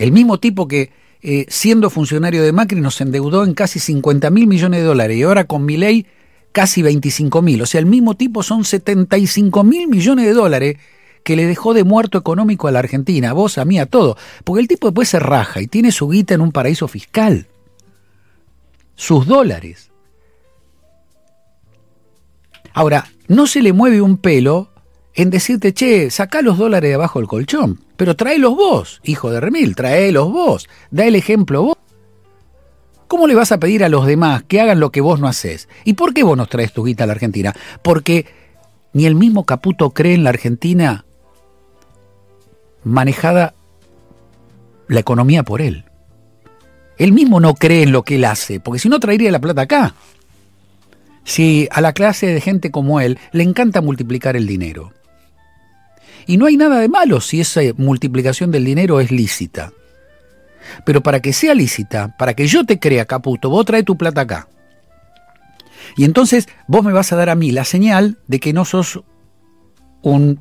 El mismo tipo que siendo funcionario de Macri nos endeudó en casi 50.000 millones de dólares y ahora con Milei casi 25.000. O sea, el mismo tipo son 75.000 millones de dólares que le dejó de muerto económico a la Argentina, a vos, a mí, a todo. Porque el tipo después se raja y tiene su guita en un paraíso fiscal. Sus dólares. Ahora, no se le mueve un pelo en decirte, che, sacá los dólares de abajo del colchón, pero tráelos vos, hijo de remil, tráelos vos, da el ejemplo vos. ¿Cómo le vas a pedir a los demás que hagan lo que vos no hacés? ¿Y por qué vos nos traes tu guita a la Argentina? Porque ni el mismo Caputo cree en la Argentina manejada la economía por él. Él mismo no cree en lo que él hace, porque si no traería la plata acá. Si a la clase de gente como él le encanta multiplicar el dinero. Y no hay nada de malo si esa multiplicación del dinero es lícita. Pero para que sea lícita, para que yo te crea, Caputo, vos trae tu plata acá. Y entonces vos me vas a dar a mí la señal de que no sos un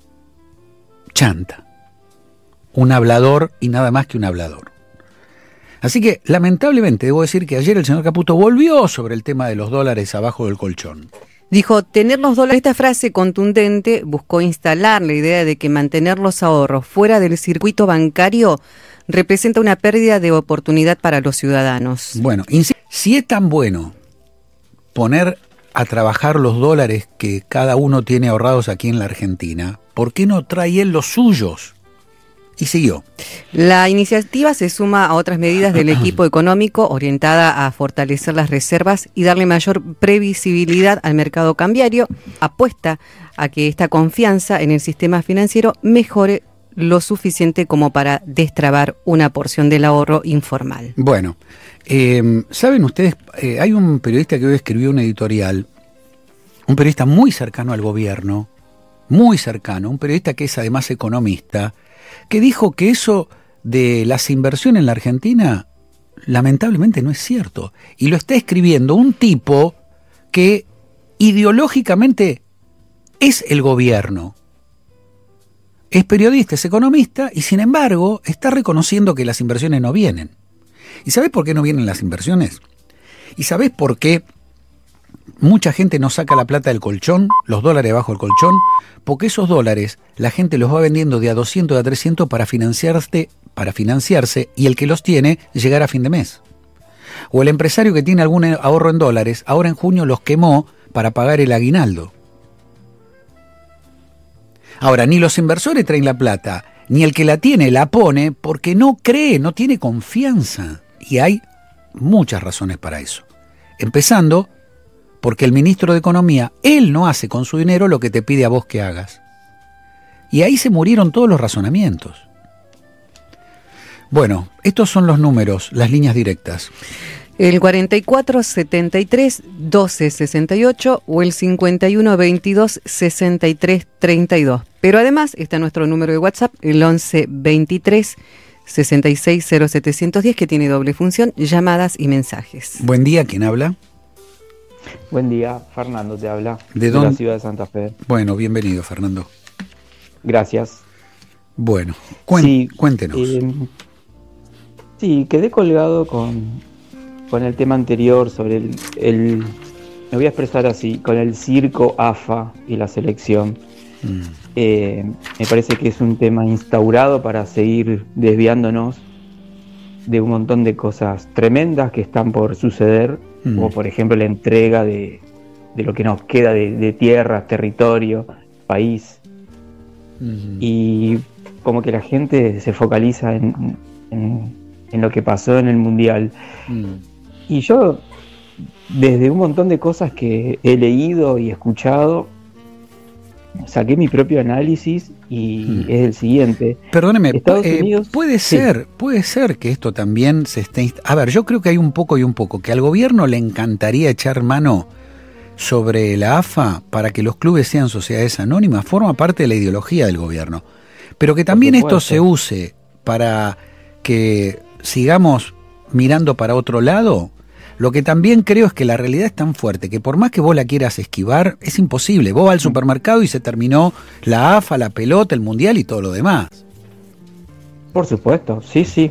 chanta, un hablador y nada más que un hablador. Así que, lamentablemente, debo decir que ayer el señor Caputo volvió sobre el tema de los dólares abajo del colchón. Dijo, tener los dólares. Esta frase contundente buscó instalar la idea de que mantener los ahorros fuera del circuito bancario representa una pérdida de oportunidad para los ciudadanos. Bueno, si es tan bueno poner a trabajar los dólares que cada uno tiene ahorrados aquí en la Argentina, ¿por qué no trae él los suyos? Y siguió. La iniciativa se suma a otras medidas del equipo económico orientada a fortalecer las reservas y darle mayor previsibilidad al mercado cambiario. Apuesta a que esta confianza en el sistema financiero mejore lo suficiente como para destrabar una porción del ahorro informal. Bueno, ¿saben ustedes? Hay un periodista que hoy escribió un editorial, un periodista muy cercano al gobierno, muy cercano, un periodista que es además economista, que dijo que eso de las inversiones en la Argentina lamentablemente no es cierto. Y lo está escribiendo un tipo que ideológicamente es el gobierno. Es periodista, es economista y sin embargo está reconociendo que las inversiones no vienen. ¿Y sabés por qué no vienen las inversiones? ¿Y sabés por qué mucha gente no saca la plata del colchón, los dólares debajo del colchón? Porque esos dólares la gente los va vendiendo de a 200, de a 300 para financiarse y el que los tiene llegar a fin de mes. O el empresario que tiene algún ahorro en dólares, ahora en junio los quemó para pagar el aguinaldo. Ahora, ni los inversores traen la plata, ni el que la tiene la pone porque no cree, no tiene confianza. Y hay muchas razones para eso. Empezando porque el ministro de Economía, él no hace con su dinero lo que te pide a vos que hagas. Y ahí se murieron todos los razonamientos. Bueno, estos son los números, las líneas directas. El 4473-1268 o el 5122-6332. Pero además está nuestro número de WhatsApp, el 1123-660710, que tiene doble función, llamadas y mensajes. Buen día, ¿quién habla? Buen día, Fernando te habla, de la ciudad de Santa Fe. Bueno, bienvenido, Fernando. Gracias. Bueno, cuéntenos. Sí, quedé colgado con el tema anterior sobre me voy a expresar así, con el circo AFA y la selección. Me parece que es un tema instaurado para seguir desviándonos de un montón de cosas tremendas que están por suceder, como por ejemplo la entrega de lo que nos queda de tierra, territorio, país. Y como que la gente se focaliza en lo que pasó en el Mundial. Y yo, desde un montón de cosas que he leído y escuchado, saqué mi propio análisis y es el siguiente. Perdóneme, Estados Unidos, puede ser que esto también se esté... A ver, yo creo que hay un poco y un poco, que al gobierno le encantaría echar mano sobre la AFA para que los clubes sean sociedades anónimas, forma parte de la ideología del gobierno. Pero que también esto se use para que sigamos mirando para otro lado. Lo que también creo es que la realidad es tan fuerte que por más que vos la quieras esquivar, es imposible. Vos vas al supermercado y se terminó la AFA, la pelota, el mundial y todo lo demás. Por supuesto, sí.